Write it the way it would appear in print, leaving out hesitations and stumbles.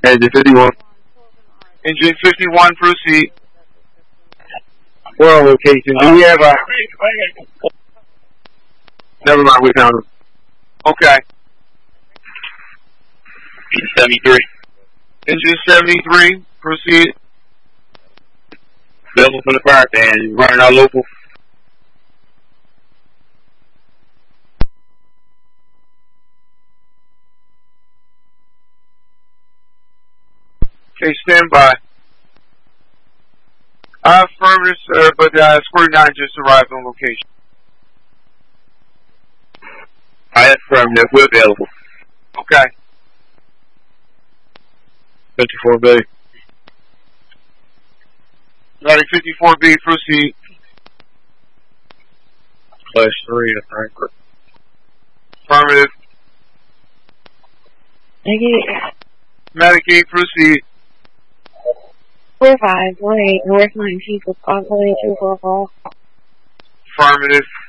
Engine 51. Engine 51, proceed. We're on location. Do we have a... Never mind, we found him. Okay. 73. Engine 73, proceed. Available from the fire stand. Running our local. Okay, stand by. Affirmative, sir, but Square 9 just arrived on location. I affirmative. We're available. Okay. 54B. Routing 54B, proceed. Class 3 to Frankfurt. Affirmative. Medic 8, proceed. 4518 North 19th with Oscillator 244. Affirmative.